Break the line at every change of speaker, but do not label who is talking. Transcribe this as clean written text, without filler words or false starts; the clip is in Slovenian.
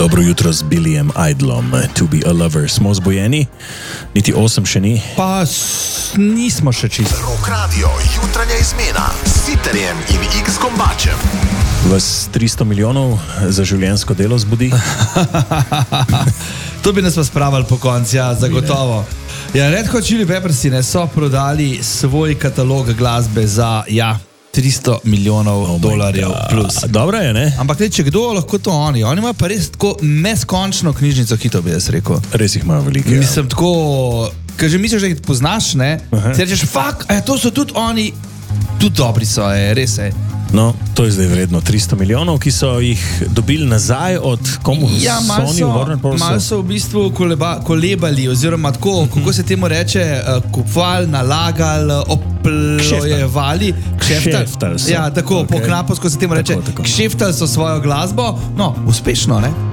Dobro jutro z Billyjem Idolom, To Be a Lover. Smo zbojeni, niti 8 še ni.
Pa nismo še čisto.
Rock Radio, jutranja izmena s Sitarjem in X-Kombačem.
Vas 300 milijonov za življenjsko delo zbudi?
To bi nas pa spravili po koncu, ja, zagotovo. Ja, Red Hot Chili Peppers so prodali svoj katalog glasbe za, 300 milijonov dolarjev plus.
Dobro je, ne?
Ampak če kdo, lahko to oni. Oni imajo pa res tako neskončno knjižnico hitov, bi jaz rekel.
Res jih imajo veliko.
Mislim tako, ker že misliš, da jih poznaš, ne? Si rečeš, to so tudi oni, tudi dobri so, res je.
No, to je zdaj vredno 300 milijonov, ki so jih dobili nazaj od komu? Sony, Warner Bros.
Malo so v bistvu kolebali, oziroma tako, kako se temu reče, kupovali, nalagali, oplojevali, kšeftali. Ja, tako, po knapovsko se temu reče, kšeftali so svojo glasbo, no, uspešno, ne?